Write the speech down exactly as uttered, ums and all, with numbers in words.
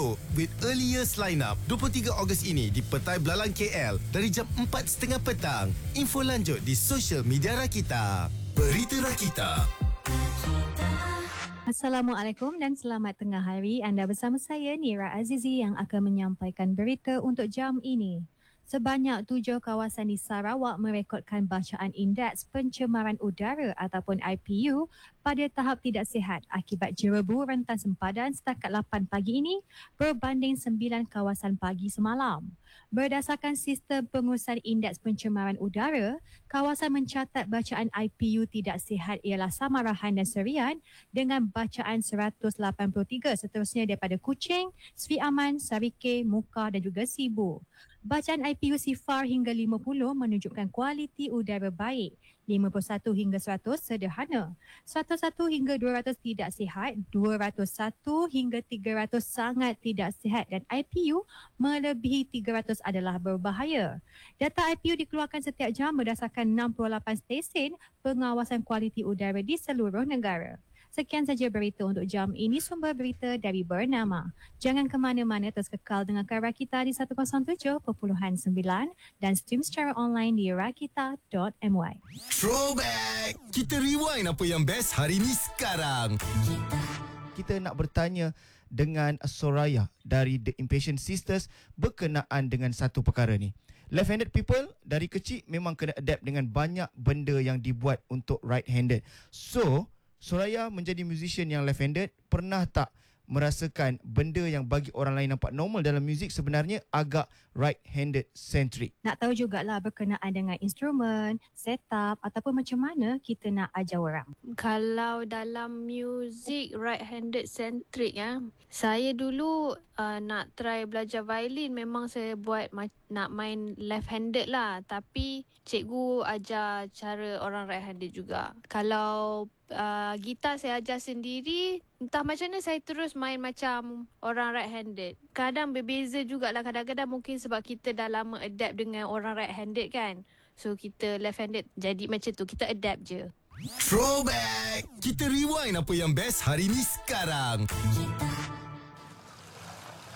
Show with earliest lineup dua puluh tiga Ogos ini di Petai Belalang K L dari jam empat tiga puluh petang. Info lanjut di sosial media Rakita. Berita Rakita. Assalamualaikum dan selamat tengah hari. Anda bersama saya Nira Azizi yang akan menyampaikan berita untuk jam ini. Sebanyak tujuh kawasan di Sarawak merekodkan bacaan indeks pencemaran udara ataupun I P U pada tahap tidak sihat akibat jerebu rentan sempadan setakat lapan pagi ini berbanding sembilan kawasan pagi semalam. Berdasarkan sistem pengurusan indeks pencemaran udara, kawasan mencatat bacaan I P U tidak sihat ialah Samarahan dan Serian dengan bacaan seratus lapan puluh tiga, seterusnya daripada Kuching, Sri Aman, Sarike, Muka dan juga Sibu. Bacaan I P U sifar hingga lima puluh menunjukkan kualiti udara baik, lima puluh satu hingga seratus sederhana, seratus satu hingga dua ratus tidak sihat, dua ratus satu hingga tiga ratus sangat tidak sihat dan I P U melebihi tiga ratus adalah berbahaya. Data I P U dikeluarkan setiap jam berdasarkan enam puluh lapan stesen pengawasan kualiti udara di seluruh negara. Sekian saja berita untuk jam ini, sumber berita dari Bernama. Jangan ke mana-mana, terus kekal dengarkan Rakita di seratus tujuh perpuluhan sembilan dan stream secara online di rakita dot my. Throwback! Kita rewind apa yang best hari ni sekarang. Kita nak bertanya dengan Soraya dari The Impatient Sisters berkenaan dengan satu perkara ni. Left-handed people dari kecil memang kena adapt dengan banyak benda yang dibuat untuk right-handed. So, Soraya menjadi musician yang left-handed, pernah tak merasakan benda yang bagi orang lain nampak normal dalam muzik sebenarnya agak right-handed centric? Nak tahu jugalah berkenaan dengan instrumen, setup ataupun macam mana kita nak ajar orang. Kalau dalam muzik right-handed centric ya, saya dulu uh, nak try belajar violin, memang saya buat ma- nak main left-handed lah, tapi cikgu ajar cara orang right-handed juga. Kalau uh, gitar saya ajar sendiri, entah macam mana saya terus main macam orang right-handed. Kadang berbeza jugalah, kadang-kadang mungkin sebab kita dah lama adapt dengan orang right-handed kan. So kita left-handed jadi macam tu, kita adapt je. Throwback! Kita rewind apa yang best hari ni sekarang.